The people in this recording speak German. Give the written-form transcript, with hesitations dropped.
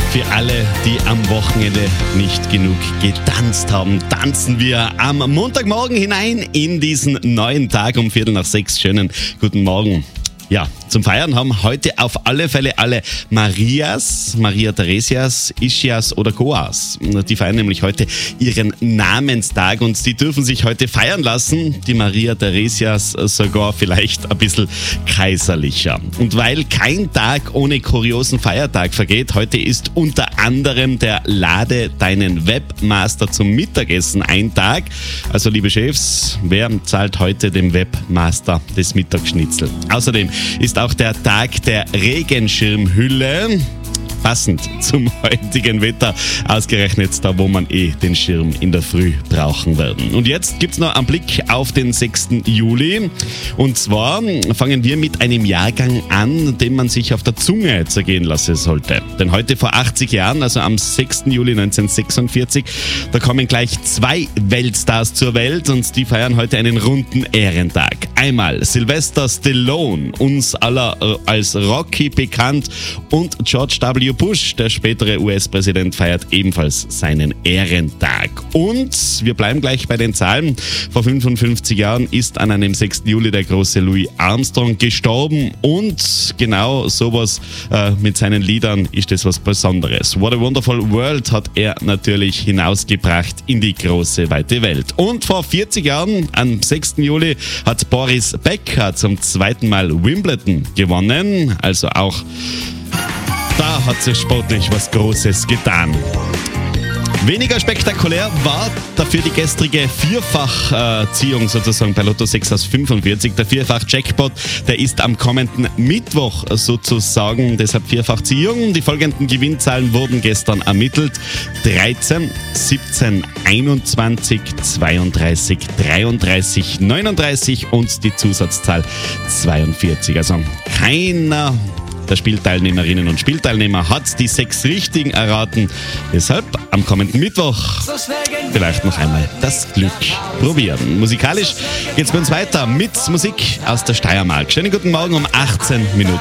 Für alle, die am Wochenende nicht genug getanzt haben, tanzen wir am Montagmorgen hinein in diesen neuen Tag um 5:45. Schönen guten Morgen. Ja, zum Feiern haben heute auf alle Fälle alle Marias, Maria Theresias, Ischias oder Goas. Die feiern nämlich heute ihren Namenstag und die dürfen sich heute feiern lassen. Die Maria Theresias sogar vielleicht ein bisschen kaiserlicher. Und weil kein Tag ohne kuriosen Feiertag vergeht, heute ist unter anderem der Lade deinen Webmaster zum Mittagessen ein Tag. Also liebe Chefs, wer zahlt heute dem Webmaster das Mittagsschnitzel? Außerdem ist auch der Tag der Regenschirmhülle, passend zum heutigen Wetter, ausgerechnet da, wo man den Schirm in der Früh brauchen werden. Und jetzt gibt's noch einen Blick auf den 6. Juli. Und zwar fangen wir mit einem Jahrgang an, den man sich auf der Zunge zergehen lassen sollte. Denn heute vor 80 Jahren, also am 6. Juli 1946, da kommen gleich 2 Weltstars zur Welt und die feiern heute einen runden Ehrentag. Einmal Sylvester Stallone, uns aller als Rocky bekannt, und George W. Bush, der spätere US-Präsident, feiert ebenfalls seinen Ehrentag. Und wir bleiben gleich bei den Zahlen. Vor 55 Jahren ist an einem 6. Juli der große Louis Armstrong gestorben und genau sowas mit seinen Liedern ist das was Besonderes. What a Wonderful World hat er natürlich hinausgebracht in die große, weite Welt. Und vor 40 Jahren, am 6. Juli, hat Boris Becker zum 2. Mal Wimbledon gewonnen. Also auch da hat sich sportlich was Großes getan. Weniger spektakulär war dafür die gestrige Vierfachziehung sozusagen bei Lotto 6 aus 45. Der Vierfach-Jackpot, der ist am kommenden Mittwoch sozusagen, deshalb Vierfachziehung. Die folgenden Gewinnzahlen wurden gestern ermittelt: 13, 17, 21, 32, 33, 39 und die Zusatzzahl 42. Also keiner der Spielteilnehmerinnen und Spielteilnehmer hat die 6 richtigen erraten. Deshalb am kommenden Mittwoch vielleicht noch einmal das Glück probieren. Musikalisch geht's bei uns weiter mit Musik aus der Steiermark. Schönen guten Morgen um 18 Minuten.